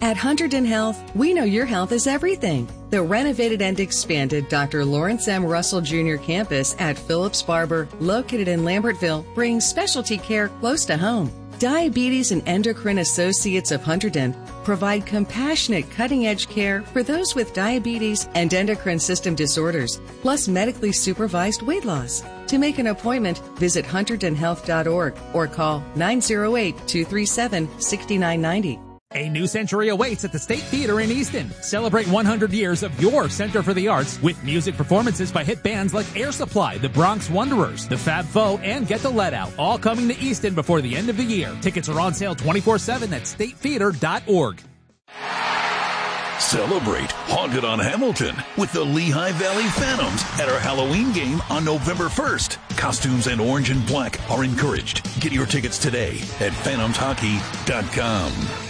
At Hunterdon Health, we know your health is everything. The renovated and expanded Dr. Lawrence M. Russell Jr. campus at Phillips Barber, located in Lambertville, brings specialty care close to home. Diabetes and Endocrine Associates of Hunterdon provide compassionate, cutting-edge care for those with diabetes and endocrine system disorders, plus medically supervised weight loss. To make an appointment, visit hunterdonhealth.org or call 908-237-6990. A new century awaits at the State Theater in Easton. Celebrate 100 years of your Center for the Arts with music performances by hit bands like Air Supply, the Bronx Wanderers, the Fab Four, and Get the Let Out, all coming to Easton before the end of the year. Tickets are on sale 24/7 at statetheater.org. Celebrate Haunted on Hamilton with the Lehigh Valley Phantoms at our Halloween game on November 1st. Costumes and orange and black are encouraged. Get your tickets today at phantomshockey.com.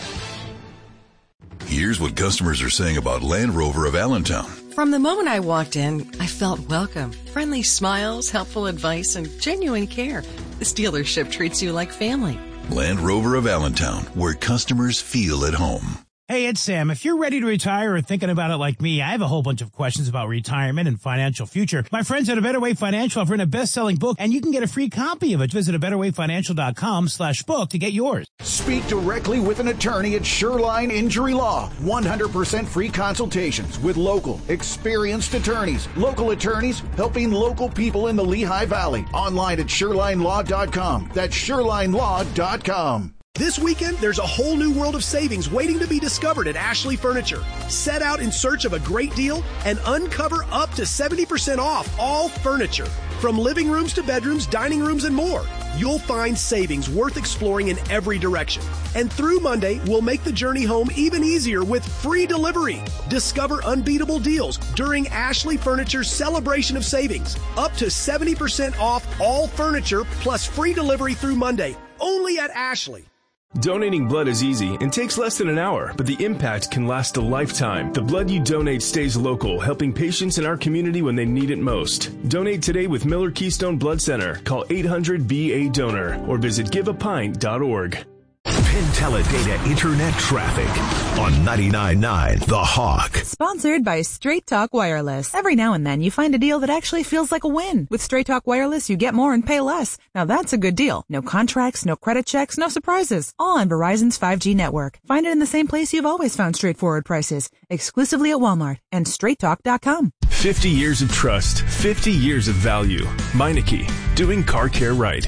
Here's what customers are saying about Land Rover of Allentown. From the moment I walked in, I felt welcome. Friendly smiles, helpful advice, and genuine care. This dealership treats you like family. Land Rover of Allentown, where customers feel at home. Hey, it's Sam. If you're ready to retire or thinking about it like me, I have a whole bunch of questions about retirement and financial future. My friends at A Better Way Financial have written a best-selling book, and you can get a free copy of it. Visit abetterwayfinancial.com/book to get yours. Speak directly with an attorney at Shoreline Injury Law. 100% free consultations with local, experienced attorneys. Local attorneys helping local people in the Lehigh Valley. Online at ShorelineLaw.com. That's ShorelineLaw.com. This weekend, there's a whole new world of savings waiting to be discovered at Ashley Furniture. Set out in search of a great deal and uncover up to 70% off all furniture. From living rooms to bedrooms, dining rooms, and more. You'll find savings worth exploring in every direction. And through Monday, we'll make the journey home even easier with free delivery. Discover unbeatable deals during Ashley Furniture's celebration of savings. Up to 70% off all furniture plus free delivery through Monday. Only at Ashley. Donating blood is easy and takes less than an hour, but the impact can last a lifetime. The blood you donate stays local, helping patients in our community when they need it most. Donate today with Miller Keystone Blood Center. Call 800-BA-DONOR or visit giveapint.org. Penn-Teledata Internet Traffic on 99.9 The Hawk. Sponsored by Straight Talk Wireless. Every now and then you find a deal that actually feels like a win. With Straight Talk Wireless, you get more and pay less. Now that's a good deal. No contracts, no credit checks, no surprises. All on Verizon's 5G network. Find it in the same place you've always found straightforward prices. Exclusively at Walmart and straighttalk.com. 50 years of trust. 50 years of value. Meineke. Doing car care right.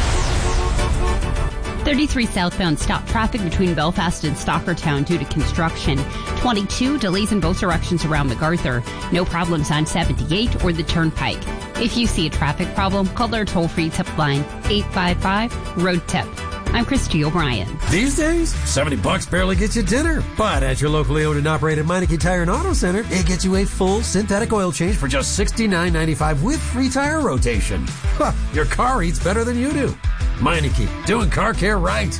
33 southbound stop traffic between Belfast and Stockertown due to construction. 22 delays in both directions around MacArthur. No problems on 78 or the Turnpike. If you see a traffic problem, call our toll-free tip line 855-ROAD-TIP. I'm Christy O'Brien. These days, $70 barely gets you dinner. But at your locally owned and operated Meineke Tire and Auto Center, it gets you a full synthetic oil change for just $69.95 with free tire rotation. Huh, your car eats better than you do. Meineke, doing car care right.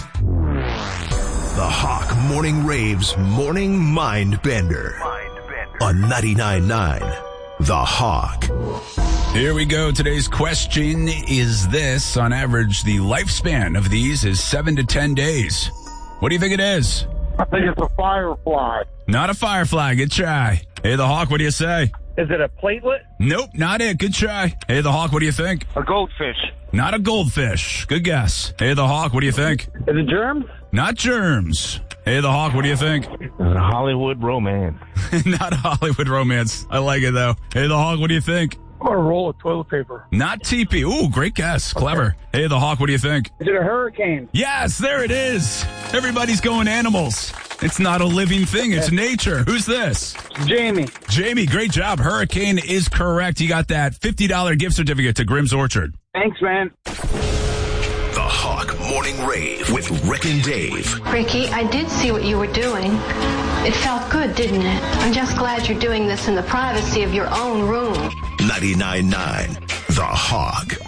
The Hawk Morning Raves Morning Mind Bender on 99.9 The Hawk. Here we go. Today's question is this. On average, the lifespan of these is 7 to 10 days. What do you think it is? I think it's a firefly. Not a firefly. Good try. Hey, the Hawk, what do you say? Is it a platelet? Nope, not it. Good try. Hey, the Hawk, what do you think? A goldfish. Not a goldfish. Good guess. Hey, the Hawk, what do you think? Is it germs? Not germs. Hey, the Hawk, what do you think? A Hollywood romance. Not a Hollywood romance. I like it, though. Hey, the Hawk, what do you think? Or a roll of toilet paper. Not teepee. Ooh, great guess. Clever. Okay. Hey, the Hawk, what do you think? Is it a hurricane? Yes, there it is. Everybody's going animals. It's not a living thing. It's nature. Who's this? Jamie. Jamie, great job. Hurricane is correct. You got that $50 gift certificate to Grimm's Orchard. Thanks, man. The Hawk Morning Rave with Rick and Dave. Ricky, I did see what you were doing. It felt good, didn't it? I'm just glad you're doing this in the privacy of your own room. 99.9 The Hawk.